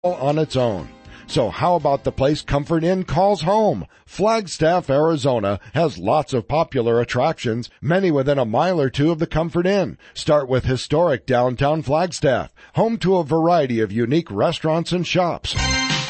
on its own. So how about the place Comfort Inn calls home? Flagstaff, Arizona has lots of popular attractions, many within a mile or two of the Comfort Inn. Start with historic downtown Flagstaff, home to a variety of unique restaurants and shops.